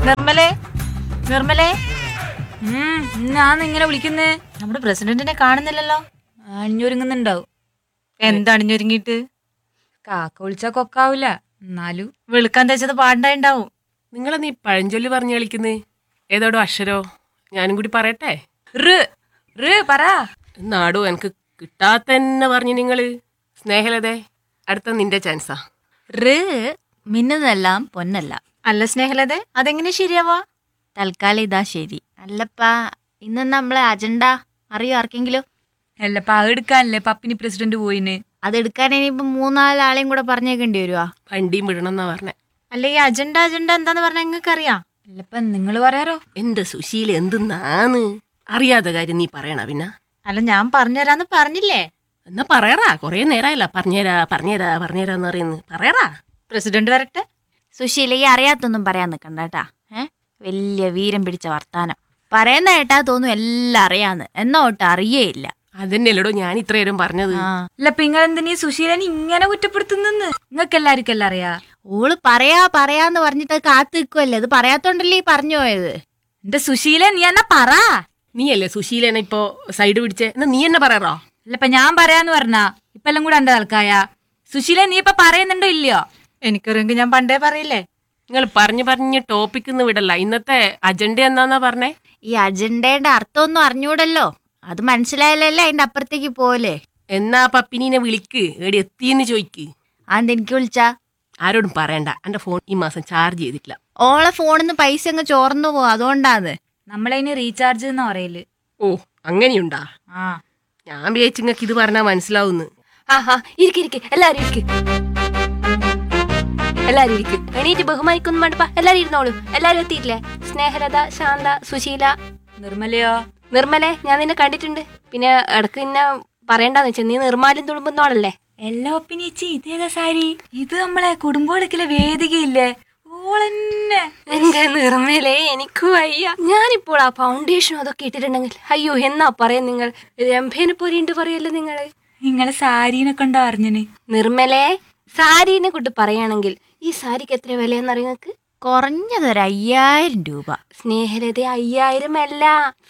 നിർമ്മലേ, നിർമ്മലേ, ഞാനിങ്ങനെ വിളിക്കുന്നേ. നമ്മുടെ പ്രസിഡന്റിനെ കാണുന്നില്ലല്ലോ. അണിഞ്ഞൊരുങ്ങുന്നുണ്ടാവും. എന്താ അണിഞ്ഞൊരുങ്ങിട്ട്? കാക്ക വിളിച്ചാ കൊക്കാവൂല, എന്നാലും വെളുക്കാൻ തേച്ചത് പാണ്ടായിണ്ടാവും. നിങ്ങളെന്നീ പഴഞ്ചൊല്ലി പറഞ്ഞു കളിക്കുന്നേ? ഏതോടോ അക്ഷരോ? ഞാനും കൂടി പറയട്ടെ. പറ. നാടോ എനിക്ക് കിട്ടാത്തന്നെ പറഞ്ഞു നിങ്ങള്. സ്നേഹലതേ, അടുത്ത നിന്റെ ചാൻസാ. മിന്നുന്നതെല്ലാം പൊന്നല്ല. അല്ല സ്നേഹലതേ, അതെങ്ങനെ ശരിയാവാ? തൽക്കാലം ഇതാ ശരി. അല്ലപ്പാ, ഇന്ന് നമ്മളെ അജണ്ട അറിയോ ആർക്കെങ്കിലും? അല്ലപ്പാ, എടുക്കാനല്ലേ പപ്പിനി പ്രസിഡന്റ് പോയിന്. അതെടുക്കാൻ ഇനിയിപ്പോ 3-4 കൂടെ പറഞ്ഞേക്കേണ്ടി വരുവാ. വണ്ടിയും വിടണമെന്നാ പറഞ്ഞേ. അല്ല, ഈ അജണ്ട എന്താന്ന് പറഞ്ഞാ നിങ്ങൾക്ക് അറിയാം? അല്ലപ്പ നിങ്ങൾ പറയാറോ? എന്റെ സുശീല എന്തെന്നാന്ന് അറിയാത്ത കാര്യം നീ പറയണ പിന്നെ? അല്ല, ഞാൻ പറഞ്ഞുതരാന്ന് പറഞ്ഞില്ലേ? എന്നാ പറയറാ, കൊറേ നേരമായില്ല പറഞ്ഞുതരാന്ന് പറയുന്നു. പറയറാ. പ്രസിഡന്റ് വരട്ടെ. സുശീല, ഈ അറിയാത്തൊന്നും പറയാൻ നിക്കണ്ട കേട്ടാ. വലിയ വീരം പിടിച്ച വർത്താനം പറയുന്ന കേട്ടാ തോന്നും എല്ലാം അറിയാന്ന്. എന്നോട്ട് അറിയേയില്ല. അതന്നെയല്ലടോ ഞാൻ ഇത്രയേരം പറഞ്ഞത്. അല്ല, നിങ്ങൾ എന്തിനീ സുശീലനെ ഇങ്ങനെ കുറ്റപ്പെടുത്തുന്നെന്ന്? നിങ്ങൾക്ക് എല്ലാവർക്കും എല്ലാം അറിയാ. ഓള് പറയാന്ന് പറഞ്ഞിട്ട് കാത്തു നിൽക്കുവല്ലേ. അത് പറയാത്തോണ്ടല്ലേ ഈ പറഞ്ഞു പോയത്. എന്റെ സുശീല, നീ എന്നാ പറ. നീയല്ലേ സുശീലനെ ഇപ്പൊ സൈഡ് പിടിച്ചേ? എന്നാ നീ എന്നെ പറയറോ? അല്ലപ്പ ഞാൻ പറയാന്ന് പറഞ്ഞാ ഇപ്പൊ എല്ലാം കൂടെ എന്റെ തൽക്കായ. സുശീല, നീ ഇപ്പൊ പറയുന്നുണ്ടോ ഇല്ലയോ? എനിക്കറിയെങ്കിൽ ഞാൻ പണ്ടേ പറയില്ലേ. നിങ്ങൾ പറഞ്ഞ് ടോപ്പിക്ക് വിടല്ല. ഇന്നത്തെ അജണ്ട എന്താന്നാ പറഞ്ഞേ? ഈ അജണ്ടയുടെ അർത്ഥമൊന്നും അറിഞ്ഞൂടല്ലോ. അത് മനസ്സിലായാലല്ലേ അതിന്റെ അപ്പുറത്തേക്ക് പോലെ. എന്നാ പപ്പിനെ വിളിക്ക്, എടി എത്തിയെന്ന് ചോയ്ക്ക്. അതെനിക്ക് വിളിച്ചാ? ആരോടും പറയണ്ട, എന്റെ ഫോൺ ഈ മാസം ചാർജ് ചെയ്തിട്ടില്ല. ഓളെ ഫോണിന്ന് പൈസ അങ്ങ് ചോർന്നു പോവും, അതുകൊണ്ടാന്ന്. നമ്മളതിന് റീചാർജ് എന്നാ പറയല്. ഓ, അങ്ങനെയുണ്ടാ? ഞാൻ വിചാരിച്ചു നിങ്ങൾക്ക് ഇത് പറഞ്ഞാ മനസ്സിലാവുന്നു. ഇരിക്കെ എല്ലാരും ഇരിക്കും. എണീറ്റ് ബഹുമാനിക്കൊന്നും വേണ്ടപ്പാ. എല്ലാരും ഇരുന്നോളൂ. എല്ലാരും എത്തിയിട്ടില്ലേ? സ്നേഹലത, ശാന്ത, സുശീല. നിർമ്മലയോ? നിർമ്മലെ, ഞാൻ നിന്നെ കണ്ടിട്ടുണ്ട്. പിന്നെ ഇടക്ക് നിന്നെ പറയണ്ടെന്ന് വെച്ചാൽ നീ നിർമ്മാലും തുളുമ്പുന്നോളല്ലേ? എല്ലാ ഒപ്പിനിച്ചി, ഇതേതാ സാരി? ഇത് നമ്മളെ കുടുംബോടക്കിലെ വേദികയില്ലേ? ഓളെന്നെ. എന്റെ നിർമ്മലേ, എനിക്കും വയ്യ. ഞാനിപ്പോൾ ആ ഫൗണ്ടേഷനും അതൊക്കെ ഇട്ടിട്ടുണ്ടെങ്കിൽ അയ്യോ എന്നാ പറയാ. നിങ്ങൾ രംഭേനെ പോലെയുണ്ട് പറയല്ലോ നിങ്ങള്. നിങ്ങളെ സാരീനെ കൊണ്ടാ അറിഞ്ഞന്. നിർമ്മലേ, സാരീനെ കൊണ്ട് പറയുകയാണെങ്കിൽ ഈ സാരിക്ക് എത്ര വിലയെന്നറിയങ്ങൾക്ക്? കുറഞ്ഞത് 5000 രൂപ. സ്നേഹലത, 5000 അല്ല,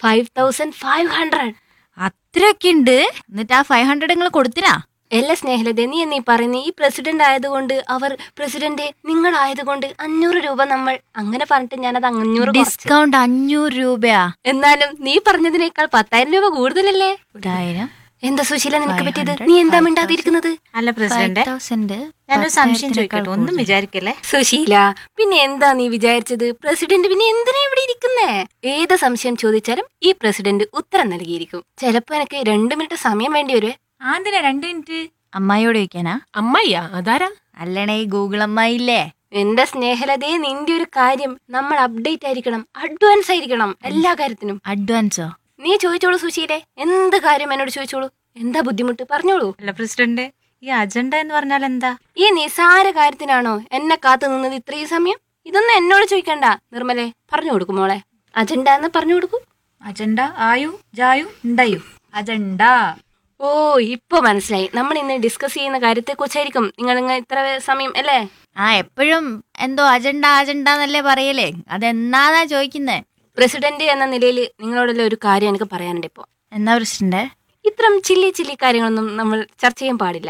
5500. അത്രയൊക്കെ ഉണ്ട്. എന്നിട്ട് ആ 500 നിങ്ങൾ കൊടുത്തിനാ? അല്ല സ്നേഹലത, നീ എന്നീ പറയുന്നേ? ഈ പ്രസിഡന്റ് ആയതുകൊണ്ട്, അവർ പ്രസിഡന്റ് നിങ്ങളായതുകൊണ്ട് 500 രൂപ നമ്മൾ അങ്ങനെ പറഞ്ഞിട്ട് ഞാനത് 500 ഡിസ്കൗണ്ട് 500 രൂപയാ. എന്നാലും നീ പറഞ്ഞതിനേക്കാൾ 10,000 രൂപ കൂടുതലല്ലേ? 1000. എന്താ സുശീല നിനക്ക് പറ്റിയത്? നീ എന്താ മിണ്ടാതിരിക്കുന്നത്? അല്ല പ്രസിഡന്റ്, ഞാനൊരു സംശയം ചോദിക്കട്ടെ, ഒന്നും വിചാരിക്കല്ലേ? സുശീല, പിന്നെ എന്താ നീ വിചാരിച്ചത്? പ്രസിഡന്റ് പിന്നെ എന്തിനാ ഇവിടെ ഇരിക്കുന്നേ? ഏത് സംശയം ചോദിച്ചാലും ഈ പ്രസിഡന്റ് ഉത്തരം നൽകിയിരിക്കും. ചിലപ്പോ എനിക്ക് 2 മിനിറ്റ് സമയം വേണ്ടി വരുവേ. ആന്തിനാ 2 മിനിറ്റ്? അമ്മായിയോട് ചോദിക്കാനാ? അമ്മായിയാ? അതാരാ? അല്ലണേ, ഗൂഗിൾ അമ്മായില്ലേ? എന്റെ സ്നേഹലതേ, നിന്റെ ഒരു കാര്യം നമ്മൾ അപ്ഡേറ്റ് ആയിരിക്കണം, അഡ്വാൻസ് ആയിരിക്കണം എല്ലാ കാര്യത്തിനും. അഡ്വാൻസോ? നീ ചോദിച്ചോളൂ സുശീലെ, എന്ത് കാര്യം എന്നോട് ചോദിച്ചോളൂ. എന്താ ബുദ്ധിമുട്ട് പറഞ്ഞോളൂ. അല്ല പ്രസിഡന്റ്, ഈ അജണ്ട എന്ന് പറഞ്ഞാൽ എന്താ? ഈ നിസാര കാര്യത്തിനാണോ എന്നെ കാത്തു നിന്നത് ഇത്രയും സമയം? ഇതൊന്നും എന്നോട് ചോദിക്കണ്ട നിർമ്മലെ, പറഞ്ഞു കൊടുക്കും മോളെ. അജണ്ട എന്ന് പറഞ്ഞു കൊടുക്കൂ. അജണ്ട ആയു ജായു ഉണ്ടായു അജണ്ട. ഓ, ഇപ്പൊ മനസ്സിലായി. നമ്മൾ ഇന്ന് ഡിസ്കസ് ചെയ്യുന്ന കാര്യത്തെ കുറിച്ചായിരിക്കും നിങ്ങൾ ഇത്ര സമയം അല്ലേ? എപ്പോഴും എന്തോ അജണ്ട എന്നല്ലേ പറയലേ. അതെന്നാന്നാ ചോദിക്കുന്നേ? പ്രസിഡന്റ് എന്ന നിലയിൽ നിങ്ങളോടെല്ലാം ഒരു കാര്യം എനിക്ക് പറയാനുണ്ട്. ഇപ്പൊ എന്നാ പ്രസിഡന്റ്? ഇത്തരം ചില്ലി കാര്യങ്ങളൊന്നും നമ്മൾ ചർച്ച ചെയ്യാൻ പാടില്ല.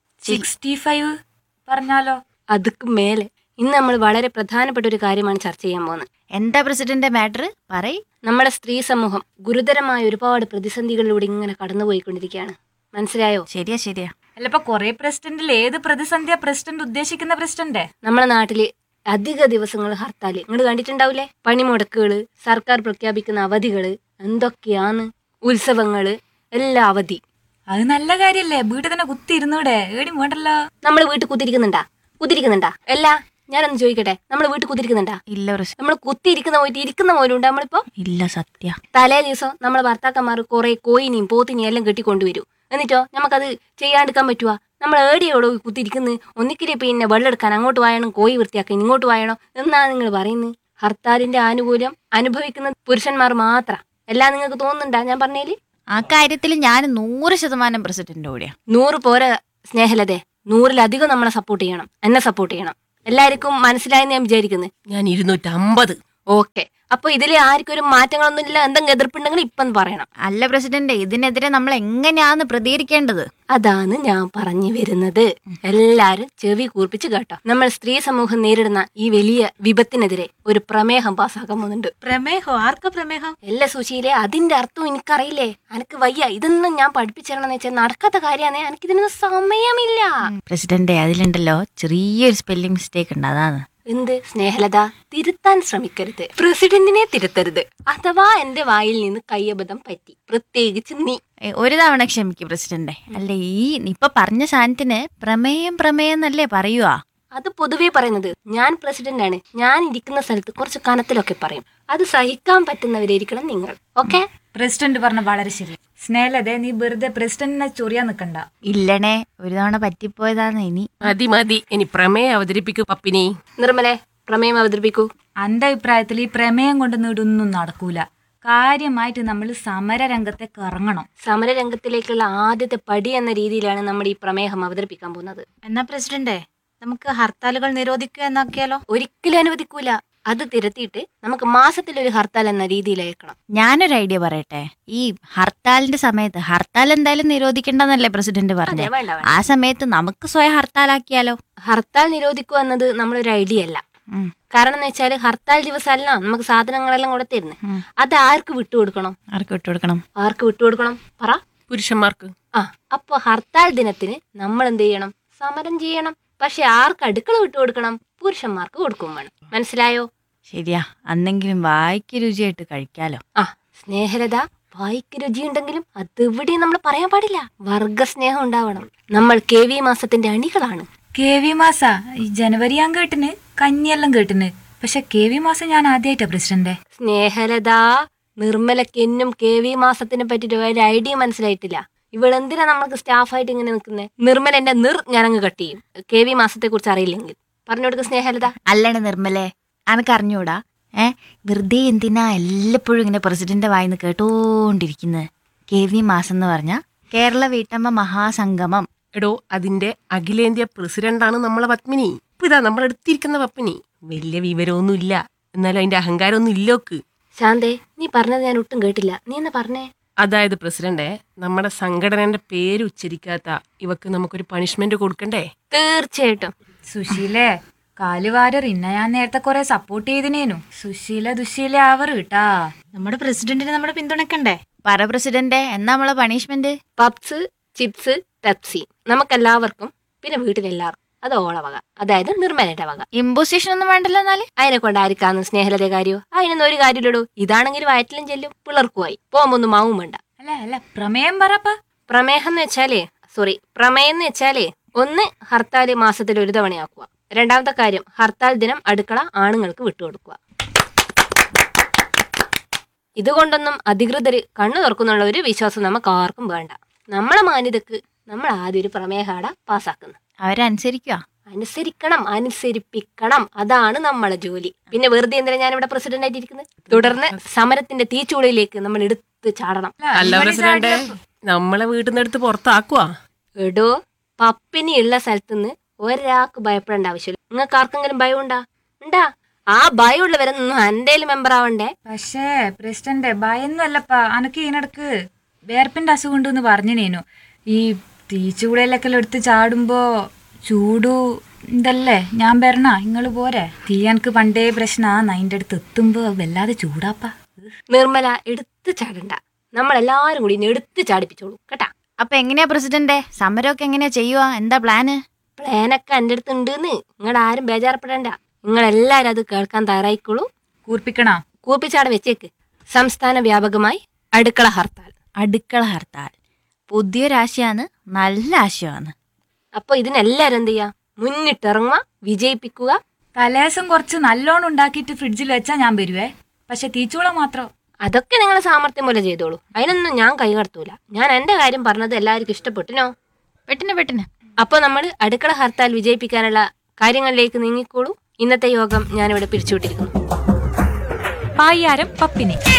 65 പറഞ്ഞാലോ? അതുക്ക് മേലെ ഇന്ന് നമ്മൾ വളരെ പ്രധാനപ്പെട്ട ഒരു കാര്യമാണ് ചർച്ച ചെയ്യാൻ പോകുന്നത്. എന്താ പ്രസിഡന്റ് മാറ്റർ? പറയ്. നമ്മുടെ സ്ത്രീ സമൂഹം ഗുരുതരമായ ഒരുപാട് പ്രതിസന്ധികളിലൂടെ ഇങ്ങനെ കടന്നുപോയിക്കൊണ്ടിരിക്കുകയാണ്. മനസ്സിലായോ? ശരിയാ. അല്ലപ്പോ കൊറേ പ്രസിഡന്റിൽ ഏത് പ്രതിസന്ധിയാ പ്രസിഡന്റ് ഉദ്ദേശിക്കുന്ന? പ്രസിഡന്റ്, നമ്മുടെ നാട്ടില് അധിക ദിവസങ്ങൾ ഹർത്താല് നിങ്ങൾ കണ്ടിട്ടുണ്ടാവില്ലേ? പണിമുടക്കുകള്, സർക്കാർ പ്രഖ്യാപിക്കുന്ന അവധികള്, എന്തൊക്കെയാന്ന്, ഉത്സവങ്ങള്, എല്ലാ അവധി. അത് നല്ല കാര്യല്ലേ? വീട്ടിൽ തന്നെ കുത്തിയിരുന്നൂടെ? ഏടി വേണ്ടല്ലോ. നമ്മള് വീട്ടിൽ കുത്തിരിക്കുന്നുണ്ടാ? അല്ല, ഞാനൊന്ന് ചോദിക്കട്ടെ, നമ്മള് വീട്ടിൽ കുത്തിരിക്കുന്നുണ്ടാ? ഇല്ല. നമ്മൾ കുത്തിയിരിക്കുന്ന പോയിട്ട് ഇരിക്കുന്ന പോലും ഉണ്ട് നമ്മളിപ്പോ? ഇല്ല. സത്യ. തലേ ദിവസം നമ്മളെ ഭർത്താക്കന്മാർ കുറെ കോയിനെയും പോത്തിനെയും എല്ലാം കെട്ടിക്കൊണ്ടുവരൂ. എന്നിട്ടോ നമുക്കത് ചെയ്യാണ്ടിരിക്കാൻ പറ്റുവാ? നമ്മൾ ഏടിയോടോ കുത്തിരിക്കുന്നു? ഒന്നിക്കിലെ പിന്നെ വെള്ളം എടുക്കാൻ അങ്ങോട്ട് വായണം, കോഴി വൃത്തിയാക്കാൻ ഇങ്ങോട്ട് വായണോ എന്നാ നിങ്ങൾ പറയുന്നത്? ഹർത്താലിന്റെ ആനുകൂല്യം അനുഭവിക്കുന്ന പുരുഷന്മാർ മാത്രം. എല്ലാം നിങ്ങൾക്ക് തോന്നുന്നുണ്ടാ ഞാൻ പറഞ്ഞേല്? ആ കാര്യത്തിൽ ഞാൻ 100% പ്രസിഡന്റ് കൂടിയാ. 100 പോരാ സ്നേഹലതേ, 100-ലധികം നമ്മളെ സപ്പോർട്ട് ചെയ്യണം, എന്നെ സപ്പോർട്ട് ചെയ്യണം. എല്ലാവർക്കും മനസ്സിലായെന്ന് ഞാൻ വിചാരിക്കുന്നത്. ഞാൻ 250. ഓക്കെ, അപ്പൊ ഇതിൽ ആർക്കും ഒരു മാറ്റങ്ങളൊന്നും ഇല്ല. എന്തെങ്കിലും എതിർപ്പുണ്ടെങ്കിൽ ഇപ്പം പറയണം. അല്ല പ്രസിഡന്റ്, ഇതിനെതിരെ നമ്മൾ എങ്ങനെയാന്ന് പ്രതികരിക്കേണ്ടത്? അതാണ് ഞാൻ പറഞ്ഞു വരുന്നത്. എല്ലാരും ചെവി കൂർപ്പിച്ച് കേട്ടോ. നമ്മൾ സ്ത്രീ സമൂഹം നേരിടുന്ന ഈ വലിയ വിപത്തിനെതിരെ ഒരു പ്രമേഹം പാസ്സാക്കാൻ പോകുന്നുണ്ട്. പ്രമേഹോ? ആർക്കാ പ്രമേഹം? അല്ല സുശീലെ, അതിന്റെ അർത്ഥം എനിക്കറിയില്ലേ. എനിക്ക് വയ്യ, ഇതൊന്നും ഞാൻ പഠിപ്പിച്ചിരണമെന്ന് വെച്ചാൽ നടക്കാത്ത കാര്യമാണ്. എനിക്കിതിനൊന്നും സമയമില്ല. പ്രസിഡന്റ്, അതിലുണ്ടല്ലോ ചെറിയൊരു സ്പെല്ലിംഗ് മിസ്റ്റേക്ക് ഉണ്ട്, അതാണ്. എന്ത് സ്നേഹലത? തിരുത്താൻ ശ്രമിക്കരുത്, പ്രസിഡന്റിനെ തിരുത്തരുത്. അഥവാ എന്റെ വായിൽ നിന്ന് കയ്യബദ്ധം പറ്റി, പ്രത്യേകിച്ച് നീ. ഒരു തവണ ക്ഷമിക്കും പ്രസിഡന്റെ. അല്ല, ഈ ഇപ്പൊ പറഞ്ഞ സാധനത്തിന് പ്രമേയം എന്നല്ലേ പറയുവാ? അത് പൊതുവേ പറയുന്നത്. ഞാൻ പ്രസിഡന്റ് ആണ്. ഞാൻ ഇരിക്കുന്ന സ്ഥലത്ത് കുറച്ച് കനത്തിലൊക്കെ പറയും. അത് സഹിക്കാൻ പറ്റുന്നവരായിരിക്കണം നിങ്ങൾ. ഓക്കെ? പ്രസിഡന്റ് പറഞ്ഞ വളരെ ശരി. സ്നേഹലതേ, നീ വെറുതെ പ്രസിഡന്റിനെ ചൊറിയാൻ നിക്കണ്ട. ഇല്ലണേ, ഒരു തവണ പറ്റിപ്പോയതാന്ന്. ഇനി മതി. ഇനി പ്രമേയം അവതരിപ്പിക്കൂ പപ്പിനി. നിർമ്മലെ, പ്രമേയം അവതരിപ്പിക്കൂ. എന്റെ അഭിപ്രായത്തിൽ ഈ പ്രമേയം കൊണ്ട് നീടൊന്നും നടക്കൂല. കാര്യമായിട്ട് നമ്മൾ സമരരംഗത്തേക്ക് ഇറങ്ങണം. സമരരംഗത്തിലേക്കുള്ള ആദ്യത്തെ പടി എന്ന രീതിയിലാണ് നമ്മൾ ഈ പ്രമേയം അവതരിപ്പിക്കാൻ പോകുന്നത്. എന്നാ പ്രസിഡന്റെ, നമുക്ക് ഹർത്താലുകൾ നിരോധിക്കുക എന്നാക്കിയാലോ? ഒരിക്കലും അനുവദിക്കൂല. അത് തിരുത്തിയിട്ട് നമുക്ക് മാസത്തിലൊരു ഹർത്താൽ എന്ന രീതിയിലേക്കണം. ഞാനൊരു ഐഡിയ പറയട്ടെ. ഈ ഹർത്താലിന്റെ സമയത്ത് ഹർത്താൽ എന്തായാലും നിരോധിക്കണ്ടെന്നല്ലേ പ്രസിഡന്റ് പറഞ്ഞു? വേണ്ട. ആ സമയത്ത് നമുക്ക് സ്വയം ഹർത്താലാക്കിയാലോ? ഹർത്താൽ നിരോധിക്കുക എന്നത് നമ്മളൊരു ഐഡിയ അല്ല. കാരണം എന്ന് വെച്ചാൽ ഹർത്താൽ ദിവസമല്ല നമുക്ക് സാധനങ്ങളെല്ലാം കൂടെ തരുന്നത്. അത് ആർക്ക് വിട്ടുകൊടുക്കണം? ആർക്ക് വിട്ടുകൊടുക്കണം പറ? പുരുഷന്മാർക്ക്. അപ്പൊ ഹർത്താൽ ദിനത്തിന് നമ്മൾ എന്ത് ചെയ്യണം? സമരം ചെയ്യണം. പക്ഷെ ആർക്ക് അടുക്കള വിട്ടുകൊടുക്കണം? പുരുഷന്മാർക്ക് കൊടുക്കും വേണം. മനസ്സിലായോ? ശരിയാ, അന്നെങ്കിലും വായിക്ക് രുചിയായിട്ട് കഴിക്കാലോ. സ്നേഹലത, വായിക്ക് രുചിയുണ്ടെങ്കിലും അതിവിടെ നമ്മൾ പറയാൻ പാടില്ല. വർഗസ്നേഹം ഉണ്ടാവണം. നമ്മൾ KV മാസത്തിന്റെ അണികളാണ്. KV മാസ ഈ ജനുവരി ഞാൻ കേട്ടിന്, കഞ്ഞിയെല്ലാം കേട്ടിന്. പക്ഷെ KV മാസം ഞാൻ ആദ്യമായിട്ടാ പ്രസിഡന്റെ. സ്നേഹലത, നിർമ്മലക്ക് എന്നും KV മാസത്തിനെ പറ്റിട്ട് ഒരു ഐഡിയ മനസ്സിലായിട്ടില്ല. ഇവളെന്തിനാ നമുക്ക് സ്റ്റാഫായിട്ട് ഇങ്ങനെ നിൽക്കുന്നത്? നിർമ്മല എന്റെ ഞാനങ്ങ് കട്ട് ചെയ്യും. KV മാസത്തെ കുറിച്ച് അറിയില്ലെങ്കിൽ പറഞ്ഞു കൊടുക്ക സ്നേഹലത. അല്ലണ നിർമ്മലേ, അനക്ക് അറിഞ്ഞൂടാ? വെറുതെ എന്തിനാ എല്ലപ്പോഴും ഇങ്ങനെ പ്രസിഡന്റ് വായിന്ന് കേട്ടോണ്ടിരിക്കുന്നത്? KV മാസം എന്ന് പറഞ്ഞ കേരള വീട്ടമ്മ മഹാസംഗമം. എടോ, അതിന്റെ അഖിലേന്ത്യാ പ്രസിഡന്റാണ് നമ്മളെ പത്മിനി. ഇപ്പൊ ഇതാ നമ്മളെടുത്തിരിക്കുന്ന പത്മിനി. വലിയ വിവരമൊന്നുമില്ല, എന്നാലും അതിന്റെ അഹങ്കാരമൊന്നും ഇല്ലോക്ക്. ശാന്തേ, നീ പറഞ്ഞത് ഞാൻ ഒട്ടും കേട്ടില്ല. നീ എന്നാ പറഞ്ഞേ? അതായത് പ്രസിഡന്റെ, നമ്മുടെ സംഘടനയുടെ പേര് ഉച്ചരിക്കാത്ത ഇവക്ക് നമുക്കൊരു പണിഷ്മെന്റ് കൊടുക്കണ്ടേ? തീർച്ചയായിട്ടും. സുശീലേ, കാലുവാരർ ഇന്ന ഞാൻ നേരത്തെ കുറെ സപ്പോർട്ട് ചെയ്തിനേനു. സുശീല ആവർ കേട്ടാ. നമ്മുടെ പ്രസിഡന്റിനെ നമ്മൾ പിന്തുണക്കണ്ടേ? പറ പ്രസിഡന്റെ, എന്നാ നമ്മളെ പണിഷ്മെന്റ്? പപ്സ്, ചിപ്സ്, പെപ്സി നമുക്കെല്ലാവർക്കും, പിന്നെ വീട്ടിലെല്ലാവർക്കും. അത് ഓള വക, അതായത് നിർമ്മലയുടെ വക. ഇമ്പോസിഷൻ ഒന്നും വേണ്ടല്ലോ. എന്നാല് അതിനെ കൊണ്ട് ആർക്കാന്ന് സ്നേഹലതയുടെ കാര്യോ? അതിനൊന്നും ഒരു കാര്യമില്ലടൂ. ഇതാണെങ്കിൽ വയറ്റിലും ചെല്ലും, പിള്ളേർക്കുമായി പോകുമ്പൊന്നും മാവും വേണ്ട. അല്ല പ്രമേയം പറപ്പാ. പ്രമേയം എന്ന് വെച്ചാലേ ഒന്ന്, ഹർത്താൽ മാസത്തിൽ ഒരു തവണയാക്കുക. രണ്ടാമത്തെ കാര്യം, ഹർത്താൽ ദിനം അടുക്കള ആണുങ്ങൾക്ക് വിട്ടുകൊടുക്കുക. ഇതുകൊണ്ടൊന്നും അധികൃതര് കണ്ണു തുറക്കുന്നുള്ള ഒരു വിശ്വാസം നമുക്ക് ആർക്കും വേണ്ട. നമ്മളെ മാന്യതക്ക് നമ്മൾ ആദ്യം ഒരു പ്രമേഹാട പാസ്സാക്കുന്നത്. അവരനുസരിക്കണം, അനുസരിപ്പിക്കണം. അതാണ് നമ്മളെ ജോലി. പിന്നെ വെറുതെ എന്തിനാ ഞാനിവിടെ പ്രസിഡന്റ് ആയിട്ടിരിക്കുന്നത്? തുടർന്ന് സമരത്തിന്റെ തീച്ചൂളയിലേക്ക് നമ്മൾ എടുത്ത് ചാടണം. അല്ല പ്രസിഡന്റ്, നമ്മളെ വീട്ടിൽ നിന്ന് എടുത്ത് പുറത്താക്കുവാ? എടോ, പപ്പിനി ഉള്ള സ്ഥലത്തുനിന്ന് ഒരാൾക്ക് ഭയപ്പെടേണ്ട ആവശ്യമില്ല. നിങ്ങൾക്ക് ആർക്കെങ്കിലും ഭയം ഉണ്ടാ? ആ ഭയമുള്ളവരൊന്നും എന്റെ മെമ്പർ ആവണ്ടേ? പക്ഷേ പ്രസിഡന്റ്, ഭയൊന്നും അല്ലപ്പാ. അനക്ക് ഇതിനിടക്ക് വേർപ്പിന്റെ അസുഖം ഉണ്ടെന്ന് പറഞ്ഞിനേനു. ഈ തീച്ചൂടയിലൊക്കെ എടുത്ത് ചാടുമ്പോ ചൂടു ഇതല്ലേ, ഞാൻ വരണ നിങ്ങള് പോരെ? തീ എനിക്ക് പണ്ടേ പ്രശ്നമാണ്. അതിൻ്റെ അടുത്ത് എത്തുമ്പോ വല്ലാതെ ചൂടാപ്പാ. നിർമ്മല, എടുത്ത് ചാടണ്ട. നമ്മളെല്ലാരും കൂടി എടുത്ത് ചാടിപ്പിച്ചോളൂ കേട്ടാ. അപ്പൊ എങ്ങനെയാ പ്രസിഡന്റെ, സമരമൊക്കെ എങ്ങനെയാ ചെയ്യുക? എന്താ പ്ലാനൊക്കെ എന്റെ അടുത്ത് ഉണ്ടെന്ന് നിങ്ങളുടെ ആരും ബേജാറപ്പെടണ്ട. നിങ്ങളെല്ലാരും അത് കേൾക്കാൻ തയ്യാറായിക്കോളൂ. കൂർപ്പിച്ചാടെ വെച്ചേക്ക്. സംസ്ഥാന വ്യാപകമായി അടുക്കള ഹർത്താൽ പുതിയൊരാശയാണ്, നല്ല ആശയമാണ്. അപ്പൊ ഇതിനെല്ലാരും എന്ത് ചെയ്യാ? മുന്നിട്ടിറങ്ങുക, വിജയിപ്പിക്കുക. തലേസം കുറച്ച് നല്ലോണം ഉണ്ടാക്കിയിട്ട് ഫ്രിഡ്ജിൽ വെച്ചാ ഞാൻ വരുവേ. പക്ഷെ തീച്ചൂള മാത്രം. അതൊക്കെ നിങ്ങളെ സാമർത്ഥ്യം പോലെ ചെയ്തോളൂ. അതിനൊന്നും ഞാൻ കൈകടത്തൂല. ഞാൻ എന്റെ കാര്യം പറഞ്ഞത് എല്ലാവർക്കും ഇഷ്ടപ്പെട്ടിനോ? പെട്ടിന്. അപ്പൊ നമ്മൾ അടുക്കള ഹർത്താൽ വിജയിപ്പിക്കാനുള്ള കാര്യങ്ങളിലേക്ക് നീങ്ങിക്കോളൂ. ഇന്നത്തെ യോഗം ഞാനിവിടെ പിരിച്ചുവിട്ടിരിക്കുന്നു. പായ്യാരം പപ്പിനെ.